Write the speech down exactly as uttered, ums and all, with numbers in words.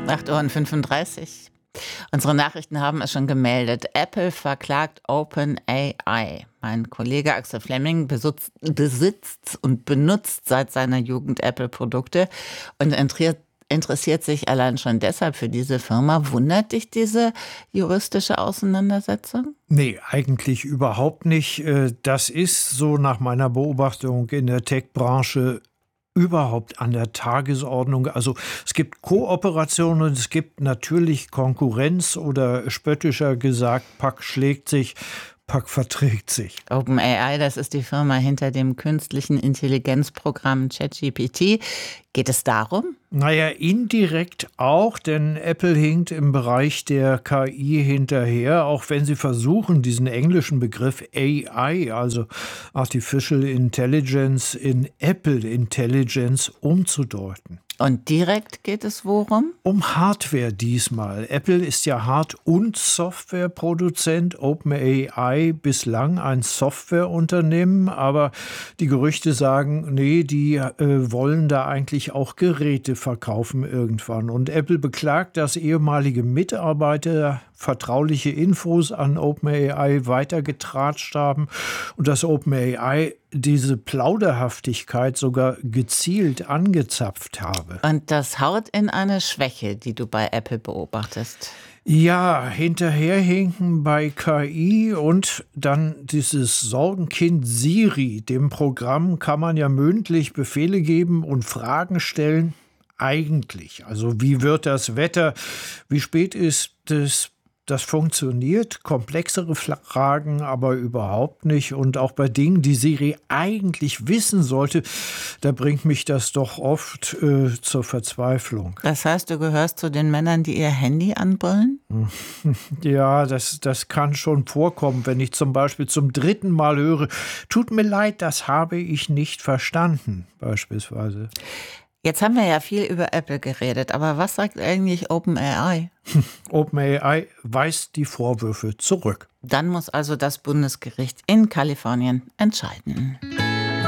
acht Uhr fünfunddreißig. Unsere Nachrichten haben es schon gemeldet. Apple verklagt OpenAI. Mein Kollege Axel Fleming besitzt, besitzt und benutzt seit seiner Jugend Apple-Produkte und interessiert, interessiert sich allein schon deshalb für diese Firma. Wundert dich diese juristische Auseinandersetzung? Nee, eigentlich überhaupt nicht. Das ist so nach meiner Beobachtung in der Tech-Branche überhaupt an der Tagesordnung. Also es gibt Kooperation und es gibt natürlich Konkurrenz oder spöttischer gesagt, Pack schlägt sich, Pack verträgt sich. OpenAI, das ist die Firma hinter dem künstlichen Intelligenzprogramm ChatGPT. Geht es darum? Naja, indirekt auch, denn Apple hinkt im Bereich der K I hinterher, auch wenn sie versuchen, diesen englischen Begriff A I, also Artificial Intelligence, in Apple Intelligence umzudeuten. Und direkt geht es worum? Um Hardware diesmal. Apple ist ja Hard- und Softwareproduzent, OpenAI bislang ein Softwareunternehmen, aber die Gerüchte sagen, nee, die äh, wollen da eigentlich auch Geräte verkaufen irgendwann. Und Apple beklagt, dass ehemalige Mitarbeiter vertrauliche Infos an OpenAI weitergetratscht haben und dass OpenAI diese Plauderhaftigkeit sogar gezielt angezapft habe. Und das haut in eine Schwäche, die du bei Apple beobachtest. Ja, hinterherhinken bei K I und dann dieses Sorgenkind Siri. Dem Programm kann man ja mündlich Befehle geben und Fragen stellen. Eigentlich, also wie wird das Wetter, wie spät ist es? Das funktioniert, komplexere Fragen aber überhaupt nicht. Und auch bei Dingen, die Siri eigentlich wissen sollte, da bringt mich das doch oft äh, zur Verzweiflung. Das heißt, du gehörst zu den Männern, die ihr Handy anbrüllen? Ja, das, das kann schon vorkommen, wenn ich zum Beispiel zum dritten Mal höre, tut mir leid, das habe ich nicht verstanden, beispielsweise. Jetzt haben wir ja viel über Apple geredet, aber was sagt eigentlich OpenAI? OpenAI weist die Vorwürfe zurück. Dann muss also das Bundesgericht in Kalifornien entscheiden.